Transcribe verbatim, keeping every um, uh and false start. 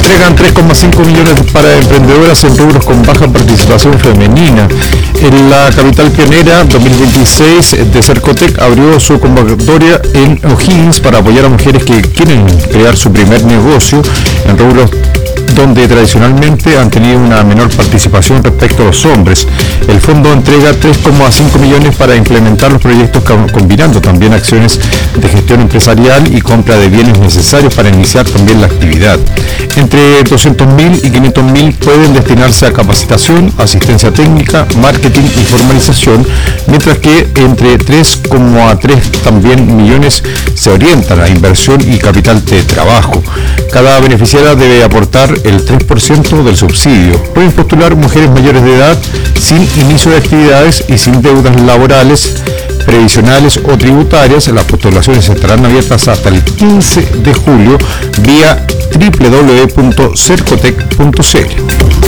entregan tres coma cinco millones para emprendedoras en rubros con baja participación femenina. En la capital pionera dos mil veintiséis de Cercotec abrió su convocatoria en O'Higgins para apoyar a mujeres que quieren crear su primer negocio en rubros donde tradicionalmente han tenido una menor participación respecto a los hombres. El fondo entrega tres coma cinco millones para implementar los proyectos combinando también acciones de gestión empresarial y compra de bienes necesarios para iniciar también la actividad. Entre doscientos mil y quinientos mil pueden destinarse a capacitación, asistencia técnica, marketing y formalización, mientras que entre tres coma tres también millones se orientan a inversión y capital de trabajo. Cada beneficiaria debe aportar el tres por ciento del subsidio. Pueden postular mujeres mayores de edad sin inicio de actividades y sin deudas laborales, previsionales o tributarias. Las postulaciones estarán abiertas hasta el quince de julio vía doble u doble u doble u punto cercotec punto c l.